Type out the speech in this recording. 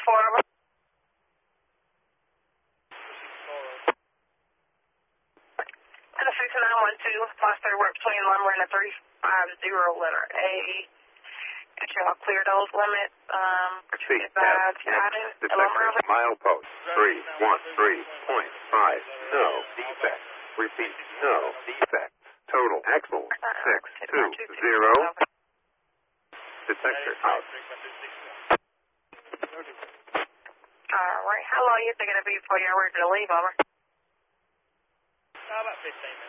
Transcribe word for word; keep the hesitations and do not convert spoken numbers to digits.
four, over. And the six nine one two, last third work between lumber and a three five zero letter A. Get you all cleared those limits. Um, C F X, detector, milepost, three one three point five, no defect. Repeat, no defect. Total axle, six two zero. Detector out. All right, how long you think it'll be before you're ready to leave, over? Uh, about fifteen minutes.